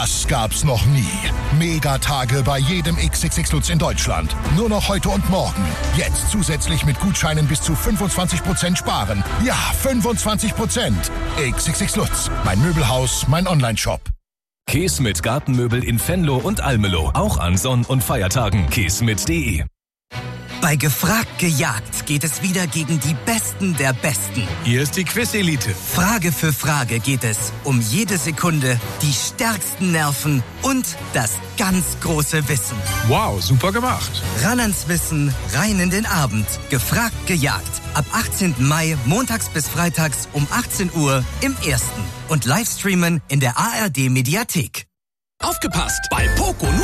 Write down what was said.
Das gab's noch nie. Megatage bei jedem XXX Lutz in Deutschland. Nur noch heute und morgen. Jetzt zusätzlich mit Gutscheinen bis zu 25% sparen. Ja, 25%. XXX Lutz. Mein Möbelhaus, mein Onlineshop. Käse mit Gartenmöbel in Venlo und Almelo. Auch an Sonn- und Feiertagen. käsmit.de. Bei Gefragt gejagt geht es wieder gegen die Besten der Besten. Hier ist die Quiz-Elite. Frage für Frage geht es um jede Sekunde, die stärksten Nerven und das ganz große Wissen. Wow, super gemacht. Ran ans Wissen, rein in den Abend. Gefragt gejagt. Ab 18. Mai, montags bis freitags um 18 Uhr im Ersten. Und Livestreamen in der ARD-Mediathek. Aufgepasst! Bei Poco nur